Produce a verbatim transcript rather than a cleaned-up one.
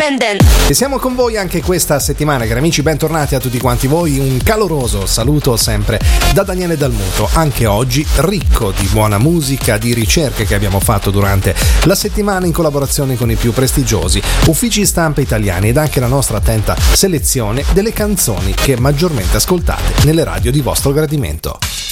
Independent. E siamo con voi anche questa settimana, cari amici, bentornati a tutti quanti voi. Un caloroso saluto sempre da Daniele Dalmuto, anche oggi ricco di buona musica, di ricerche che abbiamo fatto durante la settimana in collaborazione con i più prestigiosi uffici stampa italiani ed anche la nostra attenta selezione delle canzoni che maggiormente ascoltate nelle radio di vostro gradimento.